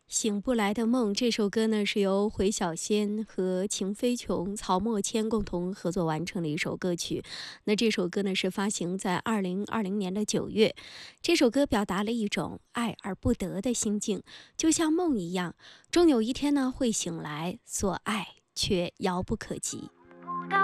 醒不来的梦这首歌呢，是由回小仙和秦飞琼、曹墨谦共同合作完成的一首歌曲。那这首歌呢，是发行在2020年的9月。这首歌表达了一种爱而不得的心境，就像梦一样，终有一天呢会醒来，所爱却遥不可及。